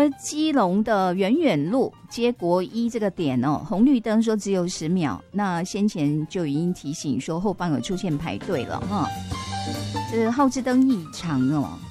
而基隆的远远路接国一这个点哦，红绿灯说只有10秒，那先前就已经提醒说后方有出现排队了哈。耗资灯异常哦，